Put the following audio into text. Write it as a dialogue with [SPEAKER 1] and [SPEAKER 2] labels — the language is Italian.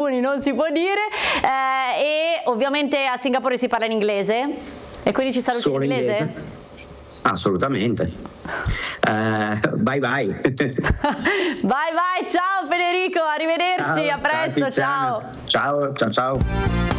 [SPEAKER 1] comuni non si può dire, e ovviamente a Singapore si parla in inglese e quindi ci saluti in inglese?
[SPEAKER 2] Assolutamente. Bye bye.
[SPEAKER 1] Bye bye, ciao Federico, arrivederci, a presto, ciao.
[SPEAKER 2] Ciao.